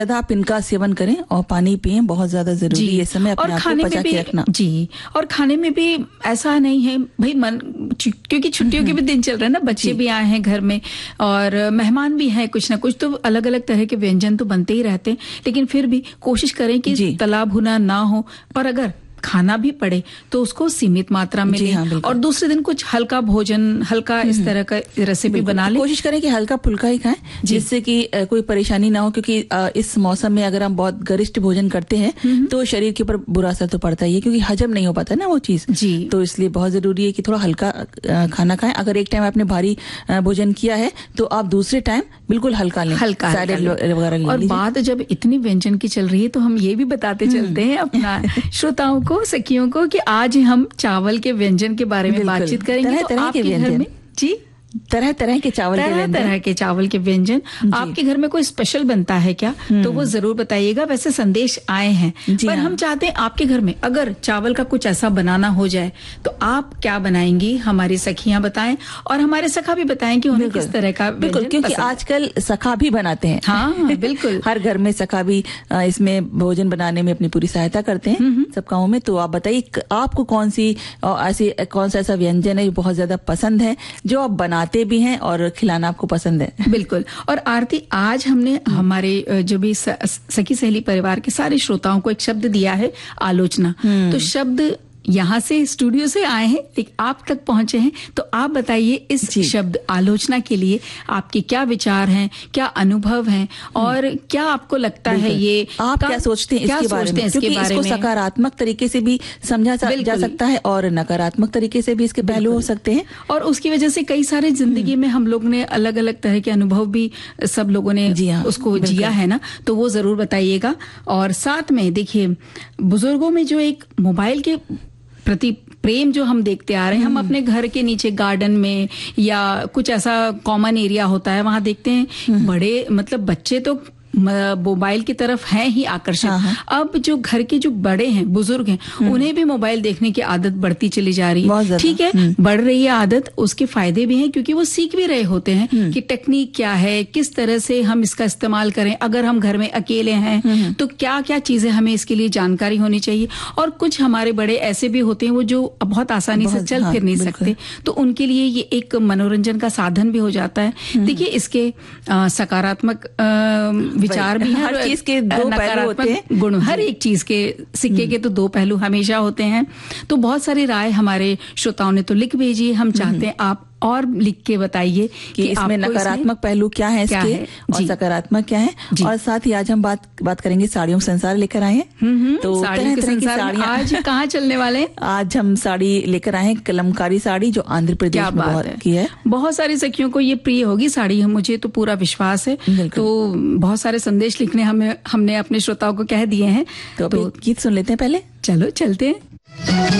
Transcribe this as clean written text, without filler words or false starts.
आप इनका सेवन करें और पानी पिएं, बहुत ज्यादा जरूरी है इस समय अपने आप को पचा के रखना। जी, और खाने में भी ऐसा नहीं है भाई क्योंकि छुट्टियों के भी दिन चल रहे हैं ना, बच्चे भी आए हैं घर में और मेहमान भी हैं, कुछ ना कुछ तो अलग अलग तरह के व्यंजन तो बनते ही रहते हैं, लेकिन फिर भी कोशिश करें कि तला भुना ना हो, और अगर खाना भी पड़े तो उसको सीमित मात्रा में लें। हाँ, और दूसरे दिन कुछ हल्का भोजन, हल्का इस तरह का रेसिपी बना लें। कोशिश करें कि हल्का फुल्का ही खाएं, जिससे कि कोई परेशानी ना हो, क्योंकि इस मौसम में अगर हम बहुत गरिष्ठ भोजन करते हैं तो शरीर के ऊपर बुरा असर तो पड़ता ही है, क्योंकि हजम नहीं हो पाता ना वो चीज। तो इसलिए बहुत जरूरी है कि थोड़ा हल्का खाना खाएं। अगर एक टाइम आपने भारी भोजन किया है तो आप दूसरे टाइम बिल्कुल हल्का लें, हल्का सैलेड वगैरह। और बात जब इतनी व्यंजन की चल रही है तो हम ये भी बताते चलते हैं अपना श्रोताओं को, सखियों को, कि आज हम चावल के व्यंजन के बारे में बातचीत करेंगे। तो आपके घर में जी तरह तरह के चावल के व्यंजन आपके घर में कोई स्पेशल बनता है क्या, तो वो जरूर बताइएगा। वैसे संदेश आए हैं, पर हम चाहते हैं आपके घर में अगर चावल का कुछ ऐसा बनाना हो जाए तो आप क्या बनाएंगी, हमारी सखियां बताएं और हमारे सखा भी बताएं कि उन्हें किस तरह का। बिल्कुल, क्योंकि आजकल सखा भी बनाते हैं। हाँ बिल्कुल हर घर में सखा भी इसमें भोजन बनाने में अपनी पूरी सहायता करते हैं सब कामों में। तो आप बताइए आपको कौन सा ऐसा व्यंजन है बहुत ज्यादा पसंद है, जो आप बनाते भी हैं और खिलाना आपको पसंद है। बिल्कुल। और आरती, आज हमने हमारे जो भी सखी सहेली परिवार के सारे श्रोताओं को एक शब्द दिया है, आलोचना। तो शब्द यहाँ से स्टूडियो से आए हैं लेकिन आप तक पहुंचे हैं, तो आप बताइए इस शब्द आलोचना के लिए आपके क्या विचार हैं, क्या अनुभव हैं, और क्या आपको लगता है ये आप क्या सोचते हैं इसके बारे में, क्योंकि इसको सकारात्मक तरीके से भी समझा जा सकता है और नकारात्मक तरीके से भी इसके पहलू हो सकते हैं, और उसकी वजह से कई सारे जिंदगी में हम लोग ने अलग अलग तरह के अनुभव भी सब लोगों ने उसको जिया है ना, तो वो जरूर बताइएगा। और साथ में देखिए, बुजुर्गों में जो एक मोबाइल के प्रति प्रेम जो हम देखते आ रहे हैं, हम अपने घर के नीचे गार्डन में या कुछ ऐसा कॉमन एरिया होता है, वहां देखते हैं बड़े मतलब बच्चे तो मोबाइल की तरफ हैं ही आकर्षित। अब जो घर के जो बड़े हैं, बुजुर्ग हैं, उन्हें भी मोबाइल देखने की आदत बढ़ती चली जा रही है। ठीक है, बढ़ रही है आदत, उसके फायदे भी हैं क्योंकि वो सीख भी रहे होते हैं कि टेक्निक क्या है, किस तरह से हम इसका इस्तेमाल करें। अगर हम घर में अकेले हैं तो क्या क्या चीजें हमें इसके लिए जानकारी होनी चाहिए। और कुछ हमारे बड़े ऐसे भी होते हैं वो जो बहुत आसानी से चल फिर नहीं सकते, तो उनके लिए ये एक मनोरंजन का साधन भी हो जाता है। देखिए, इसके सकारात्मक विचार भी हैं, हर चीज के दो पहलू होते हैं, गुण, हर एक चीज के सिक्के के तो दो पहलू हमेशा होते हैं। तो बहुत सारी राय हमारे श्रोताओं ने तो लिख भेजी है, हम चाहते हैं आप और लिख के बताइए कि इसमें नकारात्मक पहलू क्या है इसके और सकारात्मक क्या है। और साथ ही आज हम बात करेंगे साड़ियों का संसार लेकर आए हैं। तो साड़ियों के संसार में आज कहाँ चलने वाले हैं? आज हम साड़ी लेकर आए हैं, कलमकारी साड़ी, जो आंध्र प्रदेश में बहुत की है। बहुत सारी सखियों को ये प्रिय होगी साड़ी, मुझे तो पूरा विश्वास है। तो बहुत सारे संदेश लिखने हमने अपने श्रोताओं को कह दिए हैं। तो गीत सुन लेते हैं पहले, चलो चलते हैं।